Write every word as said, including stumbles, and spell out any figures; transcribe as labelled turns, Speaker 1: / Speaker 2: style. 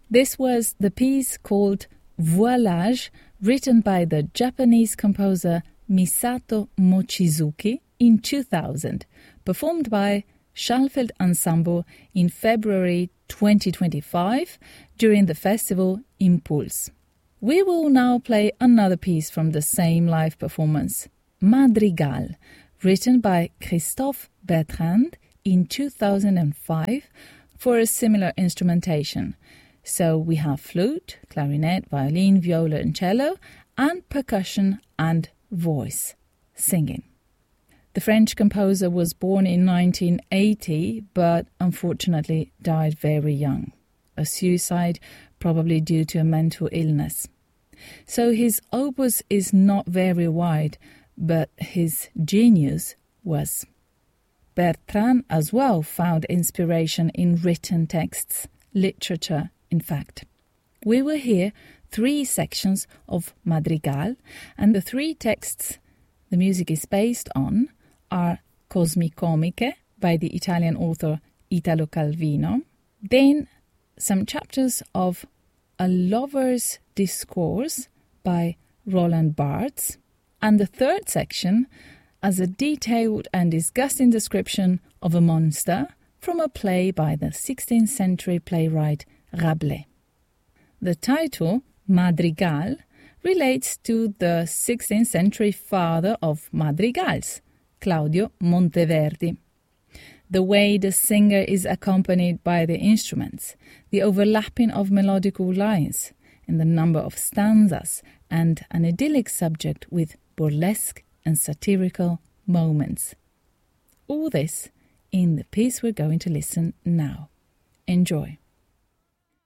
Speaker 1: This was the piece called Voilage, written by the Japanese composer Misato Mochizuki in two thousand, performed by Schallfeld Ensemble in February twenty twenty-five during the festival Impulse. We will now play another piece from the same live performance, Madrigal, written by Christophe Bertrand in two thousand five for a similar instrumentation. So we have flute, clarinet, violin, viola and cello, and percussion and voice, singing. The French composer was born in nineteen eighty, but unfortunately died very young. A suicide, probably due to a mental illness. So his opus is not very wide, but his genius was. Bertrand as well found inspiration in written texts, literature, in fact. We will hear three sections of Madrigal, and the three texts the music is based on are Cosmicomiche by the Italian author Italo Calvino, then some chapters of A Lover's Discourse by Roland Barthes, and the third section as a detailed and disgusting description of a monster from a play by the sixteenth century playwright Rabelais. The title, Madrigal, relates to the sixteenth century father of madrigals, Claudio Monteverdi. The way the singer is accompanied by the instruments, the overlapping of melodical lines, and the number of stanzas, and an idyllic subject with burlesque and satirical moments. All this in the piece we're going to listen now. Enjoy.